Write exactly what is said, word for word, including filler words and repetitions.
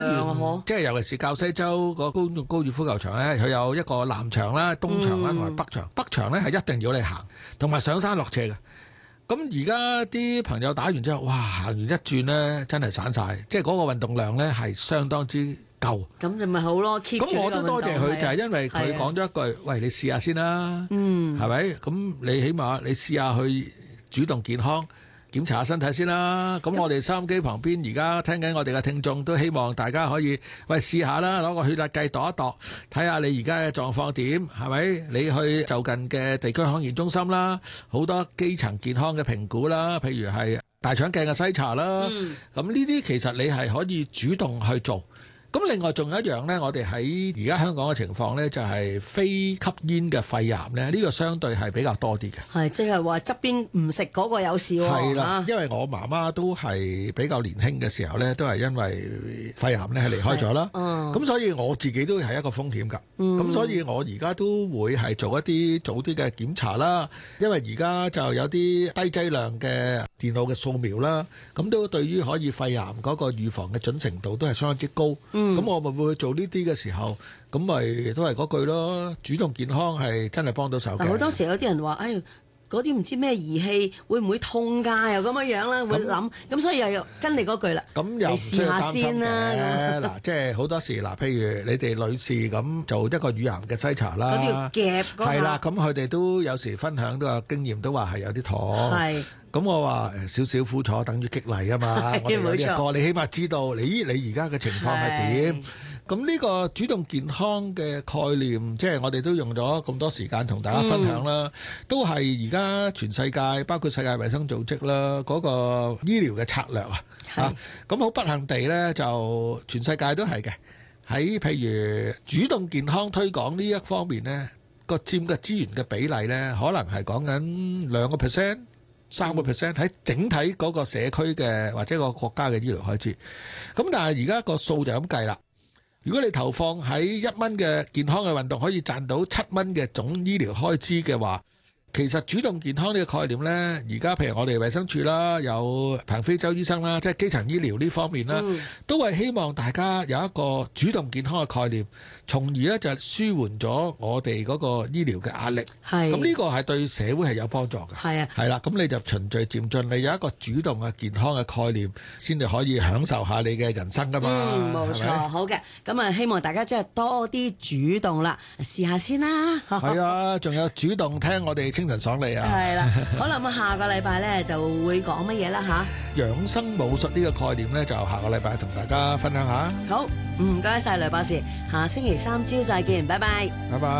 嗯、即係尤其是滘西洲個高高爾夫球場咧，佢有一個南場啦、東場啦同埋北場。北場咧係一定要你行，同埋上山落斜嘅。咁而家啲朋友打完之後，哇！行完一轉咧，真係散晒，即係嗰個運動量咧係相當之夠。 咁就咪好咯 keep 住呢個運動。咁我都多謝佢，就係因為佢講咗一句：喂，你試下先啦，嗯，係咪？咁你起碼你試下去主動健康。檢查下身體先啦，咁我哋收音機旁邊而家聽緊我哋嘅聽眾都希望大家可以喂試下啦，攞個血壓計度一度，睇下你而家嘅狀況點，係咪？你去就近嘅地區康健中心啦，好多基層健康嘅評估啦，譬如係大腸鏡嘅篩查啦，咁呢啲其實你係可以主動去做。咁另外仲有一樣呢，我哋喺而家香港嘅情況呢，就係非吸煙嘅肺癌呢，呢個相對係比較多啲嘅。係，即係話側邊唔食嗰個有事喎。係啦，因為我媽媽都係比較年輕嘅時候呢，都係因為肺癌呢係離開咗啦。咁、嗯、所以我自己都係一個風險㗎。咁、嗯、所以我而家都會係做一啲早啲嘅檢查啦。因為而家就有啲低劑量嘅電腦嘅掃描啦，咁都對於可以肺癌嗰個預防嘅準程度都係相當之高。咁、嗯、我咪會做呢啲嘅時候，咁咪都係嗰句咯，主動健康係真係幫到手嘅。好多時有啲人話，哎，嗰啲唔知咩儀器會唔會痛㗎？又咁樣樣啦，會諗，咁所以又要跟你嗰句啦。咁又唔需要擔心嘅。嗱，即係好多時嗱，譬如你哋女士咁做一個乳癌嘅篩查啦，嗰條夾嗰下係啦，咁佢哋都有時分享都有經驗，都話係有啲痛。係。咁我話少少苦楚等於激勵啊嘛，我哋有啲歌，你起碼知道你你而家嘅情況係點。咁呢個主動健康嘅概念，即係我哋都用咗咁多時間同大家分享啦，嗯、都係而家全世界包括世界衛生組織啦嗰、嗰個醫療嘅策略啊。嚇，咁好不幸地呢，就全世界都係嘅。喺譬如主動健康推廣呢一方面呢，個佔嘅資源嘅比例呢，可能係講緊兩個 percent。三個 percent 喺整體嗰個社區嘅或者個國家嘅醫療開支，咁但係而家個數就咁計啦。如果你投放喺一蚊嘅健康嘅運動，可以賺到七蚊嘅總醫療開支嘅話，其實主動健康呢個概念呢，而家譬如我哋衛生署啦，有彭飛洲醫生啦，即係基層醫療呢方面啦，嗯、都係希望大家有一個主動健康嘅概念，從而呢就舒緩咗我哋嗰個醫療嘅壓力。係，咁呢個係對社會係有幫助嘅。係啊，係啦，咁你就循序漸進，你有一個主動嘅健康嘅概念，先至可以享受下你嘅人生噶嘛。嗯，冇錯，好嘅，咁啊，希望大家真係多啲主動啦，試下先啦。係啊，仲有主動聽我哋精神爽利啊！係啦，好啦，咁下個禮拜咧就會講乜嘢啦吓？養生武術呢個概念咧，就下個禮拜同大家分享下。好，唔該晒雷博士，下星期三朝再見，拜拜。拜拜。